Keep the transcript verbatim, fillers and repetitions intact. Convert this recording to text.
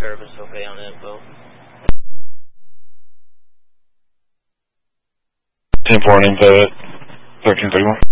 service, okay on info. ten four and info at thirteen thirty-one.